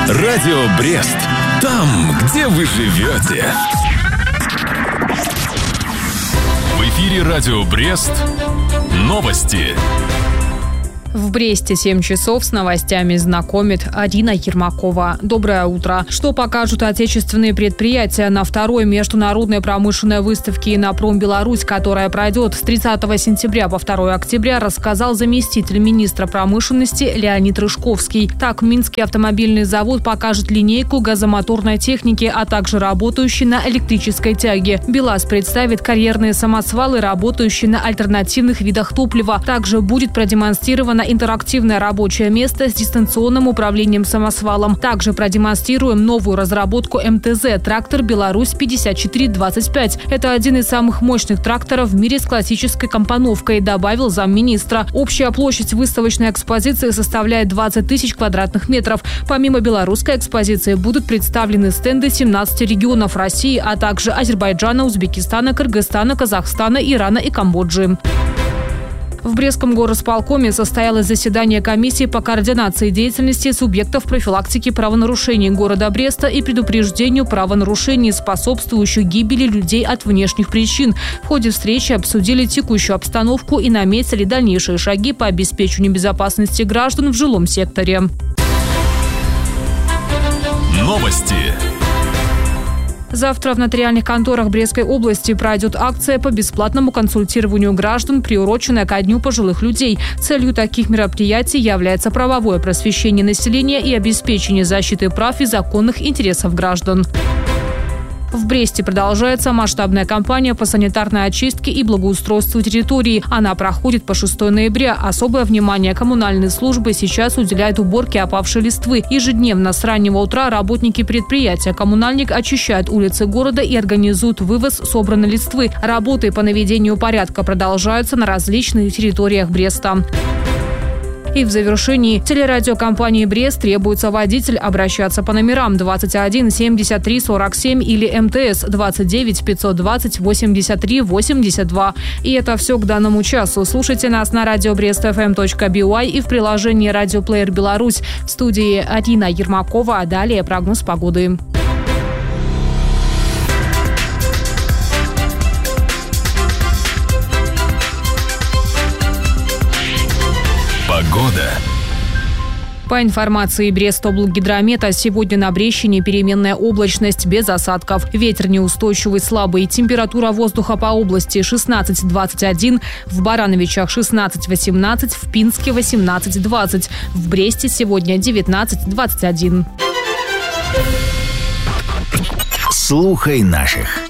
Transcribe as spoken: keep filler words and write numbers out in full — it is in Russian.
Радио Брест. Там, где вы живете. В эфире Радио Брест. Новости. В Бресте семь часов с новостями знакомит Арина Ермакова. Доброе утро. Что покажут отечественные предприятия на второй международной промышленной выставке «Инопром Беларусь», которая пройдет с тридцатого сентября по второе октября, рассказал заместитель министра промышленности Леонид Рыжковский. Так, Минский автомобильный завод покажет линейку газомоторной техники, а также работающей на электрической тяге. БелАЗ представит карьерные самосвалы, работающие на альтернативных видах топлива. Также будет продемонстрировано интерактивное рабочее место с дистанционным управлением самосвалом. Также продемонстрируем новую разработку эм тэ зэ – трактор «Беларусь пятьдесят четыре двадцать пять». Это один из самых мощных тракторов в мире с классической компоновкой, добавил замминистра. Общая площадь выставочной экспозиции составляет двадцать тысяч квадратных метров. Помимо белорусской экспозиции будут представлены стенды семнадцати регионов России, а также Азербайджана, Узбекистана, Кыргызстана, Казахстана, Ирана и Камбоджи. В Брестском горосполкоме состоялось заседание комиссии по координации деятельности субъектов профилактики правонарушений города Бреста и предупреждению правонарушений, способствующих гибели людей от внешних причин. В ходе встречи обсудили текущую обстановку и наметили дальнейшие шаги по обеспечению безопасности граждан в жилом секторе. Новости. Завтра в нотариальных конторах Брестской области пройдет акция по бесплатному консультированию граждан, приуроченная ко Дню пожилых людей. Целью таких мероприятий является правовое просвещение населения и обеспечение защиты прав и законных интересов граждан. В Бресте продолжается масштабная кампания по санитарной очистке и благоустройству территории. Она проходит по шестого ноября. Особое внимание коммунальные службы сейчас уделяют уборке опавшей листвы. Ежедневно с раннего утра работники предприятия «Коммунальник» очищают улицы города и организуют вывоз собранной листвы. Работы по наведению порядка продолжаются на различных территориях Бреста. И в завершении телерадиокомпании «Брест» требуется водитель обращаться по номерам двадцать один семьдесят три сорок семь или эм тэ эс двадцать девять пятьсот двадцать восемьдесят три восемьдесят два. И это все к данному часу. Слушайте нас на радио брест эф эм точка би уай и в приложении «Радиоплеер Беларусь». В студии Арина Ермакова. Далее прогноз погоды. Погода. По информации Брестоблгидромета, сегодня на Брещине переменная облачность без осадков. Ветер неустойчивый, слабый. Температура воздуха по области шестнадцать двадцать один, в Барановичах шестнадцать восемнадцать, в Пинске восемнадцать двадцать. В Бресте сегодня девятнадцать двадцать один. Слухай наших.